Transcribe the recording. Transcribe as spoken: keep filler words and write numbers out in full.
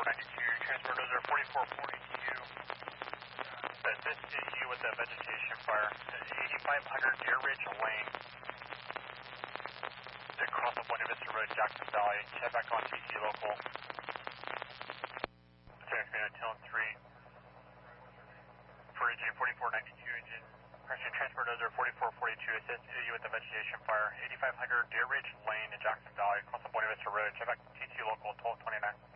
ninety-two, transport dozer forty-four forty-two. But this is you with the vegetation fire. eighty-five hundred Deer Ridge Lane. Across the Buena Vista Road, Jackson Valley. Check back on T T local. Transmitting Tone three. For engine forty-four ninety-two, engine. Pressuring transport dozer forty-four forty-two. Assist you with the vegetation fire. eighty-five hundred Deer Ridge Lane in Jackson Valley. Across the Buena Vista Road. Check back T T local twelve twenty-nine.